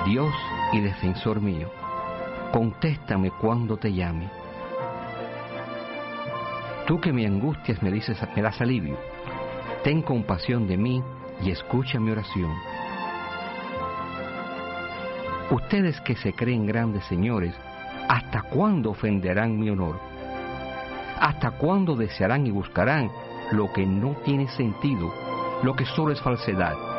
Dios y defensor mío, contéstame cuando te llame. Tú que mi angustias me das alivio, ten compasión de mí y escucha mi oración. Ustedes que se creen grandes señores, ¿hasta cuándo ofenderán mi honor? ¿Hasta cuándo desearán y buscarán lo que no tiene sentido, lo que solo es falsedad?